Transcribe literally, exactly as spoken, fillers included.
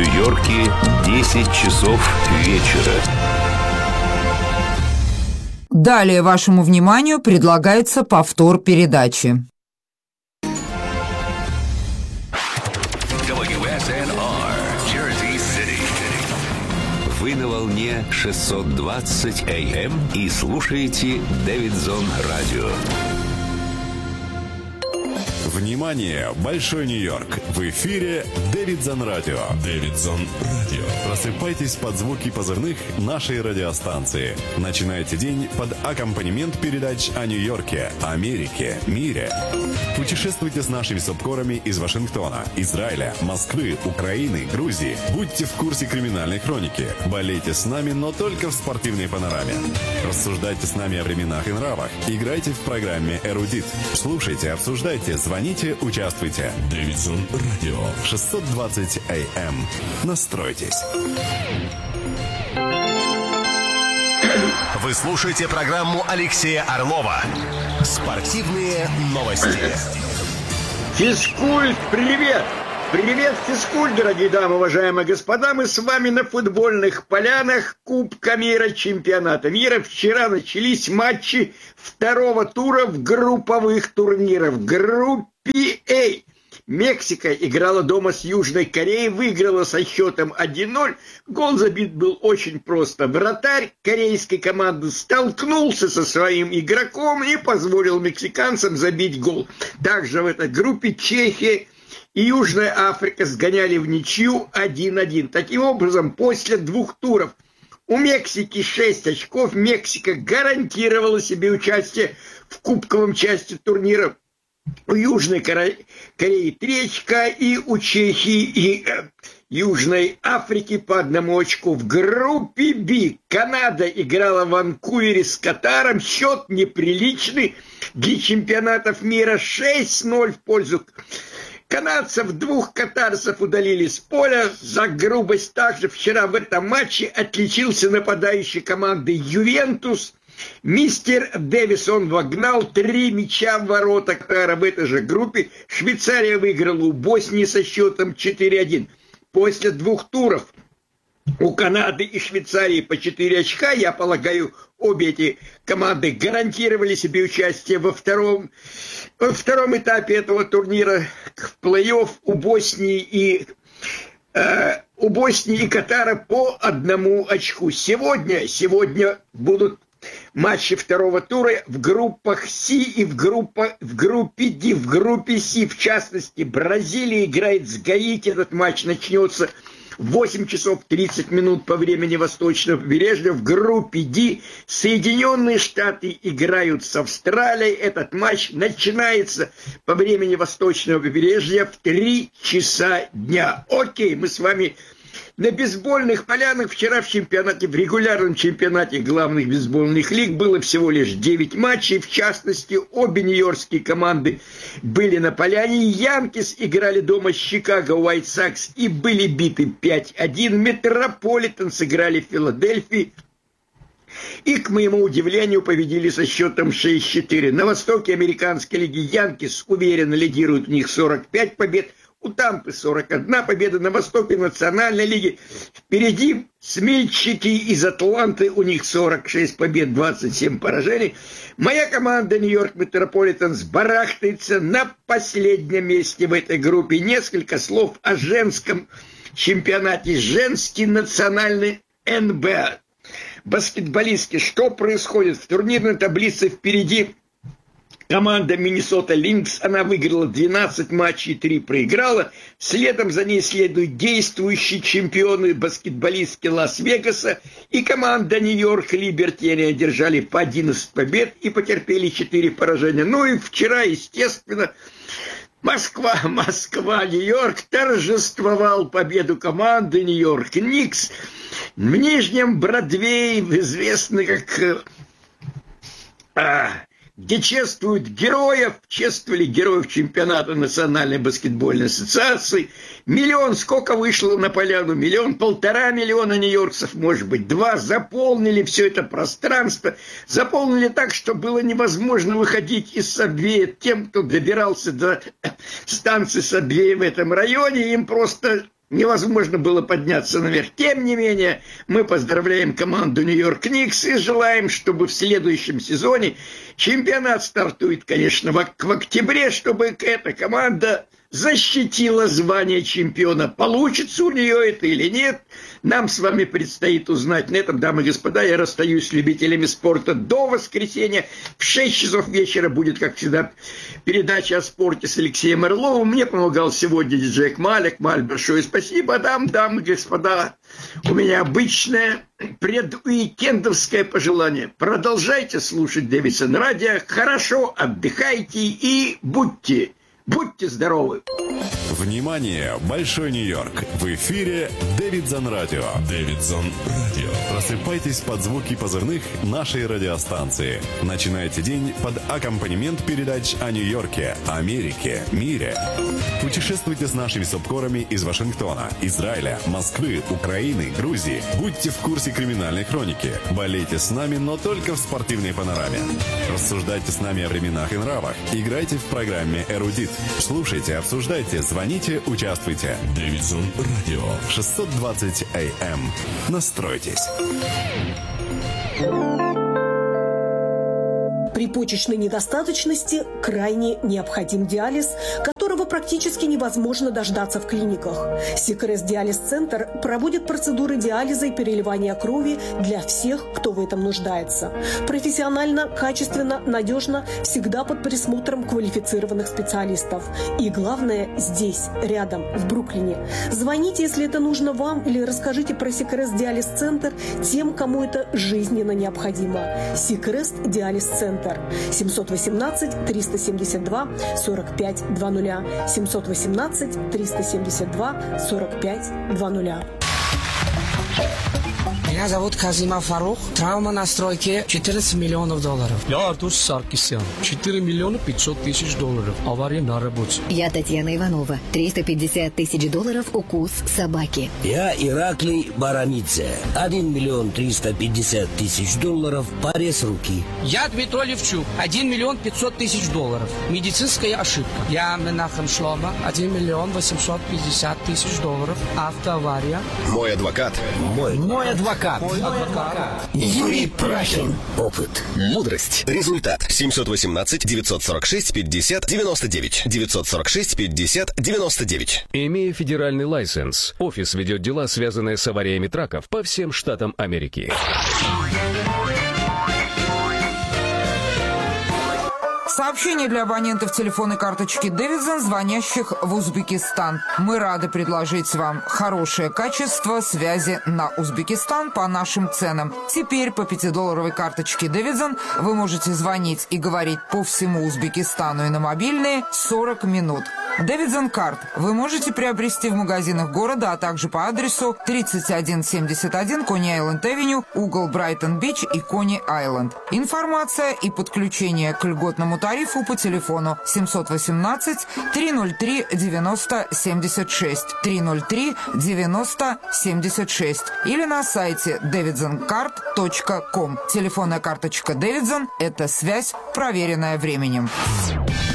Нью-Йорке десять часов вечера. Далее вашему вниманию предлагается повтор передачи. дабл ю эс эн ар, Jersey City. Вы на волне шестьсот двадцать эй эм и слушаете Дэвидсон Радио. Внимание, Большой Нью-Йорк! В эфире Дэвидсон Радио. Дэвидсон Радио. Просыпайтесь под звуки позывных нашей радиостанции. Начинайте день под аккомпанемент передач о Нью-Йорке, Америке, мире. Путешествуйте с нашими субкорами из Вашингтона, Израиля, Москвы, Украины, Грузии. Будьте в курсе криминальной хроники. Болейте с нами, но только в спортивной панораме. Рассуждайте с нами о временах и нравах. Играйте в программе «Эрудит». Слушайте, обсуждайте, звоните, участвуйте. Дэвидсон Радио. шестьсот двадцать эй эм. Настройтесь. Вы слушаете программу Алексея Орлова «Спортивные новости». Физкульт, привет! Привет, физкульт, дорогие дамы, уважаемые господа. Мы с вами на футбольных полянах Кубка мира, чемпионата мира. Вчера начались матчи второго тура в групповых турнирах. В группе А Мексика играла дома с Южной Кореей, выиграла со счетом один ноль. Гол забит был очень просто. Вратарь корейской команды столкнулся со своим игроком и позволил мексиканцам забить гол. Также в этой группе Чехия и Южная Африка сгоняли в ничью один один. Таким образом, после двух туров у Мексики шесть очков. Мексика гарантировала себе участие в кубковом части турнира. У Южной Кореи три очка и у Чехии и э, Южной Африки по одному очку. В группе Б Канада играла в Ванкувере с Катаром. Счет неприличный для чемпионатов мира, шесть ноль в пользу канадцев. Двух катарцев удалили с поля за грубость. Также вчера в этом матче отличился нападающий команды Ювентус. Мистер Дэвис, он вогнал три мяча в ворота Катара. В этой же группе Швейцария выиграла у Боснии со счетом четыре один. После двух туров у Канады и Швейцарии по четыре очка, я полагаю, обе эти команды гарантировали себе участие во втором, во втором этапе этого турнира в плей-офф. У Боснии и э, у Боснии и Катара по одному очку. Сегодня, сегодня будут матчи второго тура в группах С и в, группа, в группе Д. В группе С, в частности, Бразилия играет с Гаити. Этот матч начнется в восемь часов тридцать минут по времени Восточного побережья. В группе Д Соединенные Штаты играют с Австралией. Этот матч начинается по времени Восточного побережья в три часа дня. Окей, мы с вами на бейсбольных полянах. Вчера в чемпионате, в регулярном чемпионате главных бейсбольных лиг было всего лишь девять матчей. В частности, обе нью-йоркские команды были на поляне. Янкис играли дома с Чикаго Уайт Сокс и были биты пять один. Метрополитен сыграли в Филадельфии и, к моему удивлению, победили со счетом шесть четыре. На востоке американской лиги Янкис уверенно лидирует, у них сорок пять побед. У Тампы сорок одна победа. На востоке Национальной лиги впереди смельчаки из Атланты, у них сорок шесть побед, двадцать семь поражений. Моя команда Нью-Йорк Метрополитенс барахтается на последнем месте в этой группе. Несколько слов о женском чемпионате. Женский национальный эн бэ а. Баскетболистки, что происходит в турнирной таблице? Впереди команда Миннесота Линкс, она выиграла двенадцать матчей, три проиграла. Следом за ней следуют действующие чемпионы баскетболистки Лас-Вегаса и команда Нью-Йорк Либерти. Они одержали по одиннадцать побед и потерпели четыре поражения. Ну и вчера, естественно, Москва, Москва, Нью-Йорк торжествовал победу команды Нью-Йорк Никс. В Нижнем Бродвее, известный как... А, где чествуют героев, чествовали героев чемпионата Национальной баскетбольной ассоциации. Миллион, сколько вышло на поляну? Миллион, полтора миллиона нью-йоркцев, может быть, два. Заполнили все это пространство. Заполнили так, что было невозможно выходить из Сабвея. Тем, кто добирался до станции Сабвея в этом районе, им просто невозможно было подняться наверх. Тем не менее, мы поздравляем команду Нью-Йорк Никс и желаем, чтобы в следующем сезоне чемпионат стартует, конечно, в, в октябре, чтобы эта команда защитила звание чемпиона. Получится у нее это или нет, нам с вами предстоит узнать. На этом, дамы и господа, я расстаюсь с любителями спорта до воскресенья. В шесть часов вечера будет, как всегда, передача о спорте с Алексеем Орловым. Мне помогал сегодня диджей Кмаль. Кмаль, большое спасибо. Дам, дамы и господа, у меня обычное предуикендовское пожелание. Продолжайте слушать Дэвидсон радио. Хорошо отдыхайте и будьте Будьте здоровы! Внимание! Большой Нью-Йорк! В эфире Дэвидсон радио. Дэвидсон радио. Просыпайтесь под звуки позывных нашей радиостанции. Начинайте день под аккомпанемент передач о Нью-Йорке, Америке, мире. Путешествуйте с нашими субкорами из Вашингтона, Израиля, Москвы, Украины, Грузии. Будьте в курсе криминальной хроники. Болейте с нами, но только в спортивной панораме. Рассуждайте с нами о временах и нравах. Играйте в программе «Эрудит». Слушайте, обсуждайте, звоните, участвуйте. Дэвидсон радио. шестьсот двадцать эй эм. Настройтесь. При почечной недостаточности крайне необходим диализ, которого практически невозможно дождаться в клиниках. Сикрест Диализ-центр проводит процедуры диализа и переливания крови для всех, кто в этом нуждается. Профессионально, качественно, надежно, всегда под присмотром квалифицированных специалистов. И главное, здесь, рядом, в Бруклине. Звоните, если это нужно вам, или расскажите про Сикрест Диализ-центр тем, кому это жизненно необходимо. Сикрест Диализ-центр. семьсот восемнадцать триста семьдесят два сорок пять двадцать. семьсот восемнадцать триста семьдесят два сорок пять двадцать. Меня зовут Казима Фарух. Травма на стройке четырнадцать миллионов долларов. Я Артур Саркисян. четыре миллиона пятьсот тысяч долларов. Авария на работе. Я Татьяна Иванова. триста пятьдесят тысяч долларов укус собаки. Я Ираклий Баранидзе. один миллион триста пятьдесят тысяч долларов. Порез руки. Я Дмитрий Левчук. один миллион пятьсот тысяч долларов. Медицинская ошибка. Я Менахем Шлома. один миллион восемьсот пятьдесят тысяч долларов. Автоавария. Мой адвокат. Мой, Мой адвокат. Мой адвокат. Юрий Прахин. Опыт. Мудрость. Результат. семьсот восемнадцать девятьсот сорок шесть пятьдесят девяносто девять. девятьсот сорок шесть пятьдесят девяносто девять. Имея федеральный лайсенс, офис ведет дела, связанные с авариями траков по всем штатам Америки. Сообщение для абонентов телефонной карточки Дэвидсон, звонящих в Узбекистан. Мы рады предложить вам хорошее качество связи на Узбекистан по нашим ценам. Теперь по пятидолларовой карточке Дэвидсон вы можете звонить и говорить по всему Узбекистану и на мобильные сорок минут. Дэвидсон карт вы можете приобрести в магазинах города, а также по адресу тридцать один семьдесят один Кони-Айленд-Авеню, угол Брайтон-Бич и Кони-Айленд. Информация и подключение к льготному тарифу по телефону семьсот восемнадцать триста три девяносто семьдесят шесть, триста три девяносто семьдесят шесть или на сайте дэвидсон карт точка ком. Телефонная карточка Дэвидсон – это связь, проверенная временем.